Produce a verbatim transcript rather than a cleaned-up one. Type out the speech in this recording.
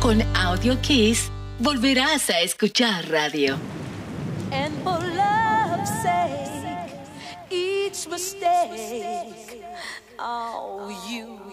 Con Audio Kiss volverás a escuchar radio. And for love's sake, each mistake, oh, you